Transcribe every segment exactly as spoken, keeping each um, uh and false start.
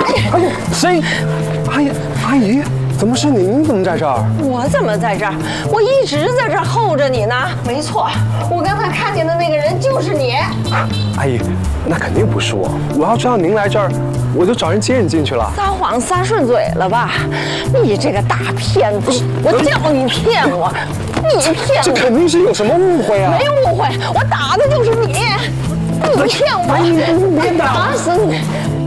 哎呀，谁？阿姨，阿姨，怎么是你？你怎么在这儿？ 我怎么在这儿？我一直在这儿候着你呢。没错，我刚才看见的那个人就是你。 阿姨，那肯定不是我。我要知道您来这儿，我就找人接你进去了。 撒谎撒顺嘴了吧？你这个大骗子！我叫你骗我，你骗我！ 这肯定是有什么误会啊！ 没有误会，我打的就是你，你骗我！ 阿姨，你别打！ 打死你！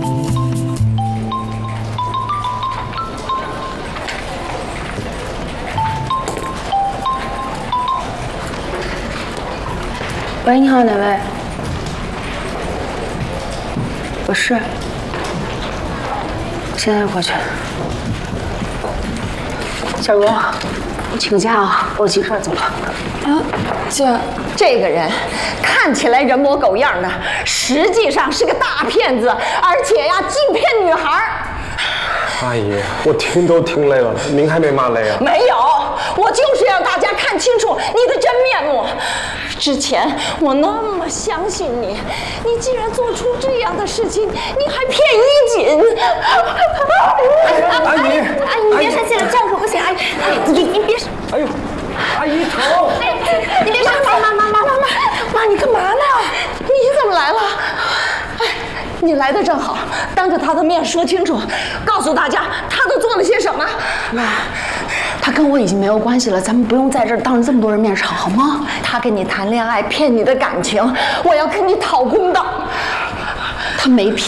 喂，你好，哪位？我是，现在就过去。小茹，我请个假啊，我有急事走了。 啊，姐，这个人看起来人模狗样的，实际上是个大骗子，而且呀，净骗女孩。 阿姨，我听都听累了，您还没骂累啊？ 没有，我就是要大家看清楚你的真面目。之前我那么相信你，你既然做出这样的事情，你还骗衣锦。 阿姨， 阿姨，你别生气了，这样可不行。阿姨，你你别， 哎呦，阿姨疼！ 哎，你别生气，妈妈妈妈妈， 妈，你干嘛呢？你怎么来了？哎，你来的正好，当着他的面说清楚，告诉大家他都做了些什么。 妈，他跟我已经没有关系了，咱们不用在这儿当着这么多人面吵，好吗？ 他跟你谈恋爱，骗你的感情，我要跟你讨公道。 他没骗。